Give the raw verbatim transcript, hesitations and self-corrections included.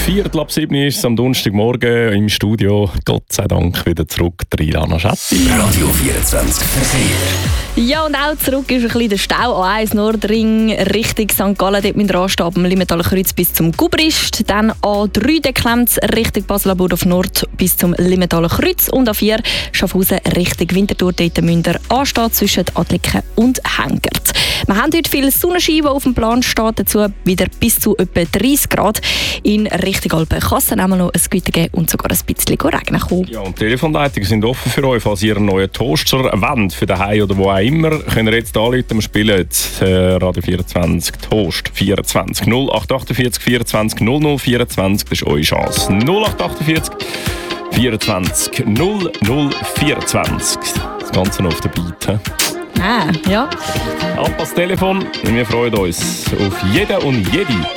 Viertel ab sieben ist es am Donnerstagmorgen im Studio. Gott sei Dank wieder zurück, Rilana Schätti. Radio vierundzwanzig Verkehr. Ja, und auch zurück ist ein bisschen der Stau. A eins Nordring Richtung Sankt Gallen, dort mit Anstehen ab dem Limentaler Kreuz bis zum Gubrist. Dann A drei Deklemz Richtung Basel-Burdorf Nord bis zum Limentaler Kreuz. Und A vier Schaffhausen Richtung Winterthur, dort Münder anstehen zwischen Adliken und Hengert. Wir haben heute viele Sonnenschein, die auf dem Plan steht. Dazu wieder bis zu etwa dreißig Grad. In Richtung Alpen kann es auch noch ein Gewitter geben und sogar ein bisschen regnen kommen. Ja, und die Telefonleitungen sind offen für euch. Falls ihr einen neuen Toaster wollt, für daheim oder wo auch immer, könnt ihr jetzt anrufen. Wir spielen jetzt äh, Radio vierundzwanzig Toast vierundzwanzig null acht achtundvierzig vierundzwanzig null null vierundzwanzig. Das ist eure Chance. null acht achtundvierzig vierundzwanzig null null vierundzwanzig. Das Ganze noch auf der Beat. He? Ah, ja. Ab ans Telefon. Wir freuen uns auf jeden und jede.